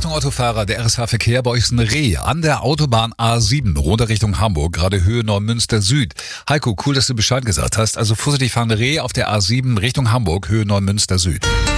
Achtung Autofahrer, der RSH-Verkehr, bei euch ist ein Reh an der Autobahn A7, runter Richtung Hamburg, gerade Höhe Neumünster Süd. Heiko, cool, dass du Bescheid gesagt hast. Also vorsichtig fahrende Reh auf der A7 Richtung Hamburg, Höhe Neumünster Süd.